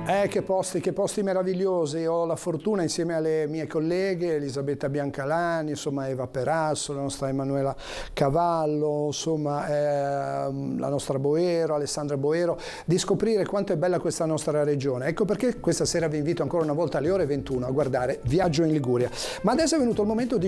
Che posti meravigliosi. Ho la fortuna insieme alle mie colleghe Elisabetta Biancalani, insomma Eva Perasso, la nostra Emanuela Cavallo, insomma la nostra Boero, Alessandra Boero, di scoprire quanto è bella questa nostra regione. Ecco perché questa sera vi invito ancora una volta alle ore 21 a guardare Viaggio in Liguria. Ma adesso è venuto il momento di